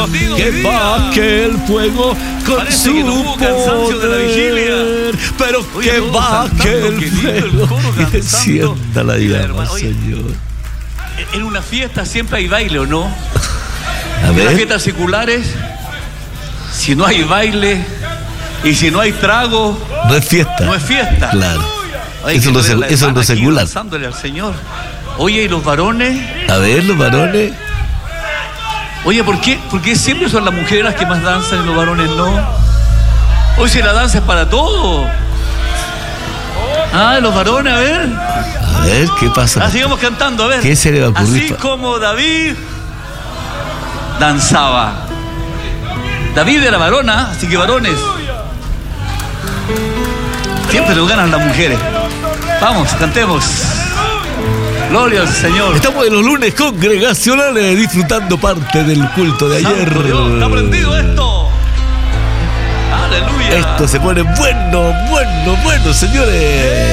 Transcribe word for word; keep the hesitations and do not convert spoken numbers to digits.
pero que baje el fuego con Parece su que no hubo cansancio de la vigilia. Pero Oye, que todos baje cantando, el qué lindo el fuego coro y cantando. encienda la Mira, llama, hermano, oye, Señor. En una fiesta siempre hay baile, ¿o no? A En las ver, fiestas seculares, si no hay baile y si no hay trago, no es fiesta. no es fiesta. Claro. Hay Eso que no ver se- la eso no hermana es aquí secular. danzándole al Señor. Oye, ¿y los varones? A ver, los varones. Oye, ¿por qué? Porque siempre son las mujeres las que más danzan y los varones no. Hoy si la danza es para todo. Ah, los varones, a ver. A ver, ¿qué pasa? Ah, sigamos cantando, a ver. ¿Qué se le va a ocurrir? Así como David danzaba. David era varona, así que varones. Siempre nos ganan las mujeres. Vamos, cantemos. Gloria al Señor. Estamos en los lunes congregacionales disfrutando parte del culto de ayer. Santo Dios, ¿está prendido esto? Aleluya. Esto se pone bueno, bueno, bueno, señores.